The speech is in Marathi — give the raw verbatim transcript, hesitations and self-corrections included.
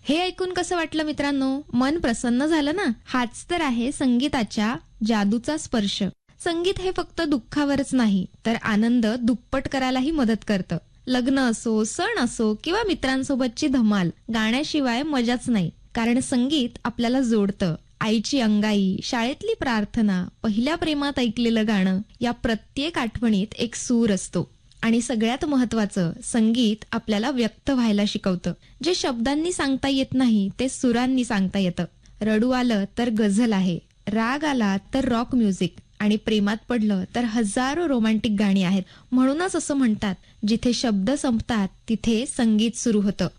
हे ऐकून कसं वाटलं मित्रांनो? मन प्रसन्न झालं ना? हाच तर आहे संगीताच्या जादूचा स्पर्श. संगीत हे फक्त दुःखावरच नाही तर आनंद दुप्पट करायलाही मदत करतं. लग्न असो, सण असो किंवा मित्रांसोबतची धमाल, गाण्याशिवाय मजाच नाही. कारण संगीत आपल्याला जोडतं. आईची अंगाई, शाळेतली प्रार्थना, पहिल्या प्रेमात ऐकलेलं गाणं, या प्रत्येक आठवणीत एक सूर असतो. आणि सगळ्यात महत्वाचं, संगीत आपल्याला व्यक्त व्हायला शिकवतं. जे शब्दांनी सांगता येत नाही ते सुरांनी सांगता येतं. रडू आलं तर गझल आहे, राग आला तर रॉक म्युझिक, आणि प्रेमात पडलं तर हजारो रोमॅन्टिक गाणी आहेत. म्हणूनच असं म्हणतात, जिथे शब्द संपतात तिथे संगीत सुरू होतं.